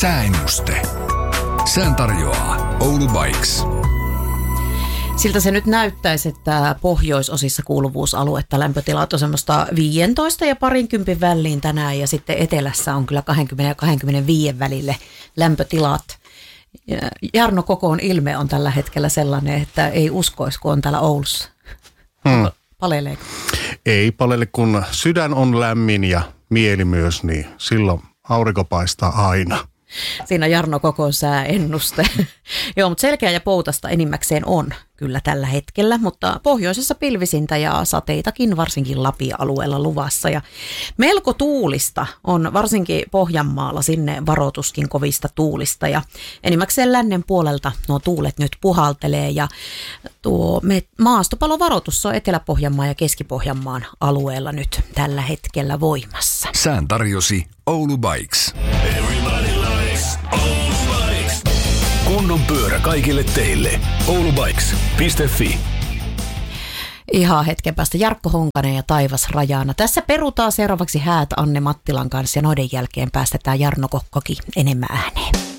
Sääennuste. Sään tarjoaa Oulu Bikes. Siltä se nyt näyttäisi, että pohjoisosissa kuuluvuusaluetta lämpötilat on semmoista 15 ja 20 väliin tänään ja sitten etelässä on kyllä 20 ja 25 välille lämpötilat. Jarno Kokon ilme on tällä hetkellä sellainen, että ei uskoisi, kun on täällä Oulussa. Paleleeko? Ei palele, kun sydän on lämmin ja mieli myös, niin silloin aurinko paistaa aina. Siinä Jarno Kokon sääennuste. Joo, mutta selkeä ja poutasta enimmäkseen on kyllä tällä hetkellä, mutta pohjoisessa pilvisintä ja sateitakin varsinkin Lapin-alueella luvassa. Ja melko tuulista on varsinkin Pohjanmaalla, sinne varoituskin kovista tuulista ja enimmäkseen lännen puolelta nuo tuulet nyt puhaltelee ja tuo maastopalovaroitus on Etelä-Pohjanmaan ja Keski-Pohjanmaan alueella nyt tällä hetkellä voimassa. Sään tarjosi Oulu Bikes. Kunnon pyörä kaikille teille. oulubikes.fi. Ihan hetken päästä Jarkko Honkanen ja Taivas Rajana. Tässä perutaan seuraavaksi häät Anne Mattilan kanssa ja noiden jälkeen päästetään Jarno Kokkokin enemmän ääneen.